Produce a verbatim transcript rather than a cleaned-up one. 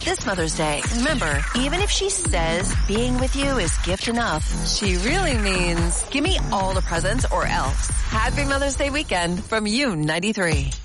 This Mother's Day, remember, even if she says being with you is gift enough, she really means give me all the presents or else. Happy Mother's Day weekend from U ninety-three.